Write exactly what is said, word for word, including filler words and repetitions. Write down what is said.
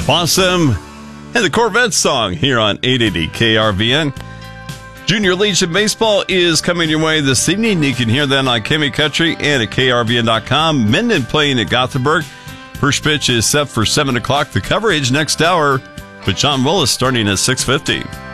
Possum and the Corvette song here on eight eighty K R V N. Junior Legion Baseball is coming your way this evening. You can hear that on Kimmy Country and at K R V N dot com. Minden playing at Gothenburg. First pitch is set for seven o'clock. The coverage next hour with John Willis starting at six fifty.